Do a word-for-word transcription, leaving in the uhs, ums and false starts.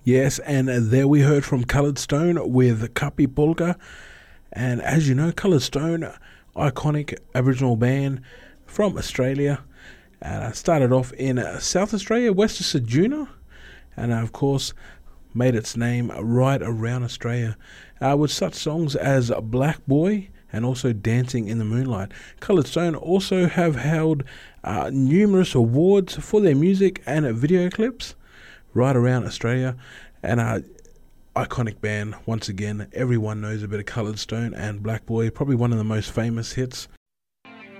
Yes, and there we heard from Coloured Stone with Kapi Polka. And as you know, Coloured Stone, iconic Aboriginal band from Australia. And I started off in uh, South Australia, west of Ceduna. And uh, of course, made its name right around Australia uh, with such songs as Black Boy and also Dancing in the Moonlight. Coloured Stone also have held uh, numerous awards for their music and uh, video clips right around Australia. And uh, iconic band, once again, everyone knows a bit of Coloured Stone and Black Boy, probably one of the most famous hits